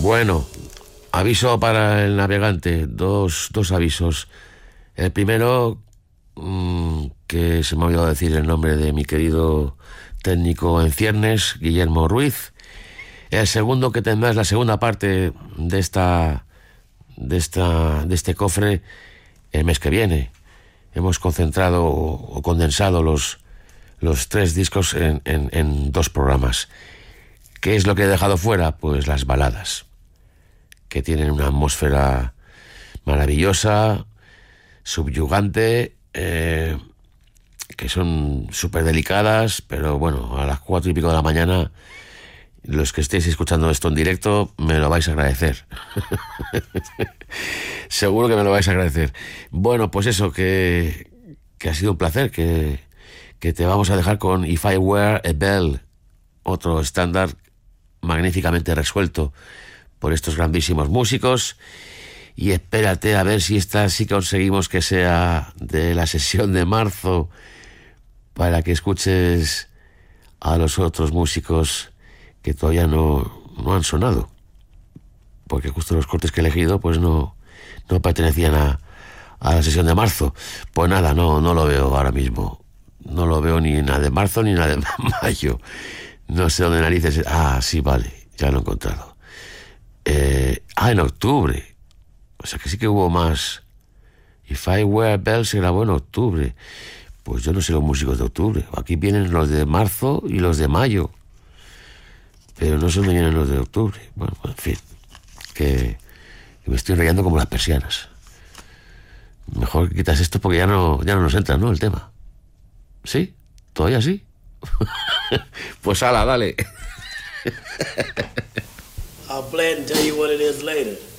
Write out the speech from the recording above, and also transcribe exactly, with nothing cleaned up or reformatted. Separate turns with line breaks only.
Bueno, aviso para el navegante, dos, dos avisos. El primero, mmm, que se me ha olvidado decir el nombre de mi querido técnico en ciernes, Guillermo Ruiz. El segundo, que tendrás la segunda parte de esta, de esta, de este cofre el mes que viene. Hemos concentrado o condensado los, los tres discos en, en, en dos programas. ¿Qué es lo que he dejado fuera? Pues las baladas, que tienen una atmósfera maravillosa, subyugante, eh, que son súper delicadas, pero bueno, a las cuatro y pico de la mañana, los que estéis escuchando esto en directo, me lo vais a agradecer. Seguro que me lo vais a agradecer. Bueno, pues eso, que, que ha sido un placer, que, que te vamos a dejar con If I Were a Bell, otro estándar magníficamente resuelto por estos grandísimos músicos. Y espérate a ver si esta sí conseguimos que sea de la sesión de marzo, para que escuches a los otros músicos que todavía no, no han sonado, porque justo los cortes que he elegido pues no, no pertenecían a, a la sesión de marzo. Pues nada, no, no lo veo ahora mismo, no lo veo ni en la de marzo ni en la de mayo. No sé dónde narices. Ah, sí, vale, ya lo he encontrado. Eh, ah, en octubre. O sea que sí que hubo más. If I Were a Bell se grabó en octubre. Pues yo no sé los músicos de octubre. Aquí vienen los de marzo y los de mayo, pero no sé dónde vienen los de octubre. Bueno, en fin, que, que me estoy rayando como las persianas. Mejor que quitas esto porque ya no, ya no nos entra, ¿no? El tema. ¿Sí? ¿Todavía sí? Pues ala, dale.
I'll play it and tell you what it is later.